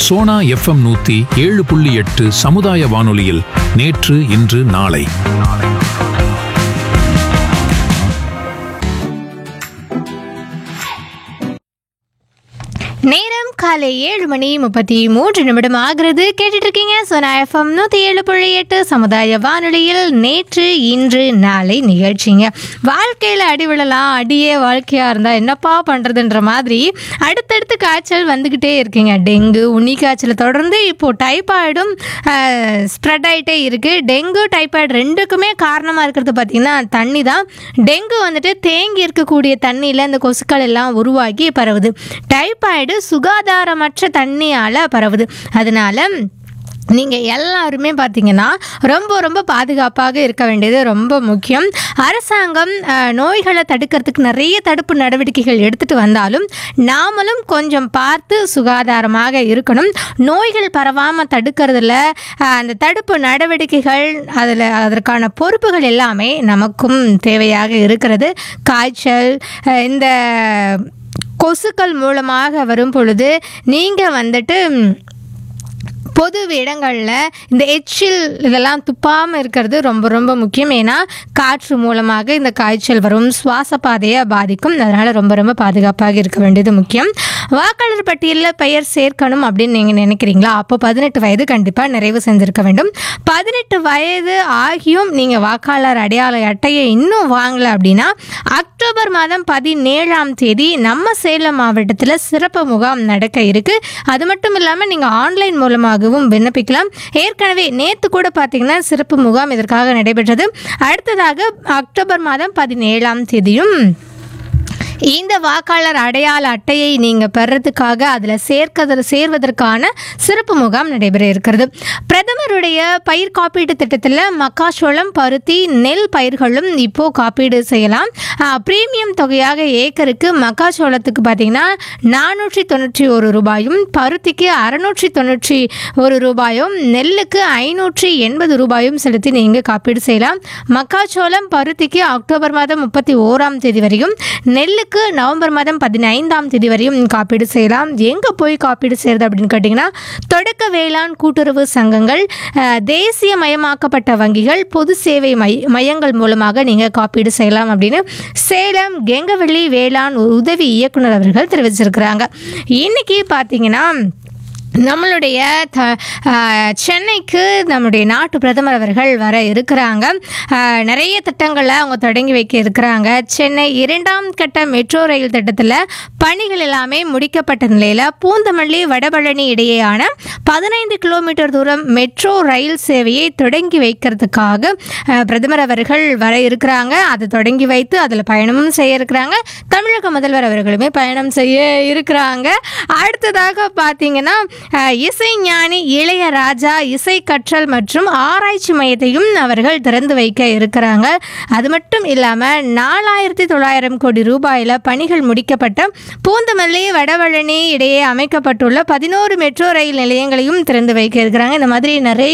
Sona FM 107.8 சமுதாய வானொலியில் நேற்று இன்று நாளை. நேரம் காலை 7:33 ஆகிறது. கேட்டுட்டு இருக்கீங்க சோனா FM 107.8 சமுதாய வானொலியில் நேற்று இன்று நாளை நிகழ்ச்சிங்க. வாழ்க்கையில் அடி விழலாம், அடியே வாழ்க்கையாக இருந்தால் என்னப்பா பண்ணுறதுன்ற மாதிரி அடுத்தடுத்து காய்ச்சல் வந்துக்கிட்டே இருக்குங்க. டெங்கு, உண்ணி காய்ச்சல் தொடர்ந்து இப்போது டைபாய்டும் ஸ்ப்ரெட் ஆகிட்டே இருக்குது. டெங்கு டைபாய்டு ரெண்டுக்குமே காரணமாக இருக்கிறது பார்த்திங்கன்னா தண்ணி தான். டெங்கு வந்துட்டு தேங்கி இருக்கக்கூடிய தண்ணியில் இந்த கொசுக்கள் எல்லாம் உருவாகி பரவுது. டைபாய்டு சுகாதாரமற்ற தண்ணியால் பரவுது. அதனால நீங்கள் எல்லாருமே பார்த்தீங்கன்னா ரொம்ப ரொம்ப பாதுகாப்பாக இருக்க வேண்டியது ரொம்ப முக்கியம். அரசாங்கம் நோய்களை தடுக்கிறதுக்கு நிறைய தடுப்பு நடவடிக்கைகள் எடுத்துகிட்டு வந்தாலும் நாமளும் கொஞ்சம் பார்த்து சுகாதாரமாக இருக்கணும். நோய்கள் பரவாமல் தடுக்கிறதுல அந்த தடுப்பு நடவடிக்கைகள் அதற்கான பொறுப்புகள் எல்லாமே நமக்கும் தேவையாக இருக்கிறது. காய்ச்சல் இந்த கொசுக்கள் மூலமாக வரும் பொழுது நீங்கள் வந்துட்டு பொது இடங்களில் இந்த எச்சில் இதெல்லாம் துப்பாமல் இருக்கிறது ரொம்ப ரொம்ப முக்கியம். ஏன்னா காற்று மூலமாக இந்த காய்ச்சல் வரும், சுவாச பாதையை பாதிக்கும். அதனால் ரொம்ப ரொம்ப பாதுகாப்பாக இருக்க வேண்டியது முக்கியம். வாக்காளர் பட்டியலில் பெயர் சேர்க்கணும் அப்படின்னு நீங்கள் நினைக்கிறீங்களா? அப்போ 18 வயது கண்டிப்பாக நிறைவு செஞ்சுருக்க வேண்டும். 18 வயது ஆகியும் நீங்கள் வாக்காளர் அடையாள அட்டையை இன்னும் வாங்கலை அப்படின்னா அக்டோபர் மாதம் 17ஆம் தேதி நம்ம சேலம் மாவட்டத்தில் சிறப்பு முகாம் நடக்க இருக்குது. அது மட்டும் இல்லாமல் நீங்கள் ஆன்லைன் மூலமாக விண்ணப்பிக்கலாம். ஏற்கனவே நேற்று கூட பார்த்தீங்கன்னா சிறப்பு முகாம் இதற்காக நடைபெற்றது. அடுத்ததாக அக்டோபர் மாதம் 17ஆம் தேதியும் இந்த வாக்காளர் அடையாள அட்டையை நீங்கள் பெறதுக்காக அதில் சேர்வதற்கான சிறப்பு முகாம் நடைபெற இருக்கிறது. பிரதமருடைய பயிர் காப்பீட்டு திட்டத்தில் மக்காச்சோளம், பருத்தி, நெல் பயிர்களும் இப்போது காப்பீடு செய்யலாம். பிரீமியம் தொகையாக ஏக்கருக்கு மக்காச்சோளத்துக்கு பார்த்தீங்கன்னா 491 ரூபாயும், பருத்திக்கு 691 ரூபாயும், நெல்லுக்கு 580 ரூபாயும் செலுத்தி நீங்கள் காப்பீடு செய்யலாம். மக்காச்சோளம், பருத்திக்கு அக்டோபர் மாதம் 31ஆம் தேதி வரையும், நெல்லுக்கு நவம்பர் மாதம் 15ஆம் தேதி வரையும் காப்பீடு செய்யலாம். எங்கே போய் காப்பீடு செய்கிறது அப்படின்னு கேட்டிங்கன்னா தொடக்க வேளாண் கூட்டுறவு சங்கங்கள், தேசியமயமாக்கப்பட்ட வங்கிகள், பொது சேவை மையங்கள் மூலமாக நீங்கள் காப்பீடு செய்யலாம் அப்படின்னு சேலம் கெங்கவள்ளி வேளாண் உதவி இயக்குனர் அவர்கள் தெரிவிச்சிருக்கிறாங்க. இன்னைக்கு பார்த்தீங்கன்னா நம்மளுடைய சென்னைக்கு நம்முடைய நாட்டு பிரதமர் அவர்கள் வர இருக்கிறாங்க. நிறைய திட்டங்களை அவங்க தொடங்கி வைக்க இருக்கிறாங்க. சென்னை 2ஆம் கட்ட மெட்ரோ ரயில் திட்டத்தில் பணிகள் எல்லாமே முடிக்கப்பட்ட நிலையில் பூந்தமல்லி வடபழனி இடையேயான 15 கிலோமீட்டர் தூரம் மெட்ரோ ரயில் சேவையை தொடங்கி வைக்கிறதுக்காக பிரதமர் அவர்கள் வர இருக்கிறாங்க. அதை தொடங்கி வைத்து அதில் பயணமும் செய்ய இருக்கிறாங்க. தமிழக முதல்வர் அவர்களுமே பயணம் செய்ய இருக்கிறாங்க. அடுத்ததாக பார்த்தீங்கன்னா இசைஞானி இளையராஜா இசை கற்றல் மற்றும் ஆராய்ச்சி மையத்தையும் அவர்கள் திறந்து வைக்க இருக்கிறாங்க. அது மட்டும் இல்லாமல் 4900 கோடி ரூபாயில் பணிகள் முடிக்கப்பட்ட பூந்தமல்லி வடபழனி இடையே அமைக்கப்பட்டுள்ள 11 மெட்ரோ ரயில் நிலையங்களையும் திறந்து வைக்க இருக்கிறாங்க. இந்த மாதிரி நிறைய